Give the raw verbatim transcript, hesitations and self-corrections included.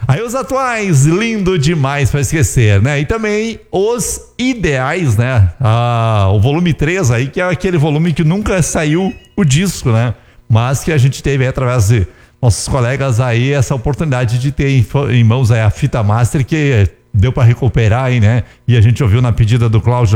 Aí os atuais, lindo demais pra esquecer, né? E também os ideais, né? Ah, o volume três aí, que é aquele volume que nunca saiu o disco, né? Mas que a gente teve aí, através de nossos colegas aí, essa oportunidade de ter em, em mãos aí a fita master, que deu pra recuperar aí, né? E a gente ouviu na pedida do Cláudio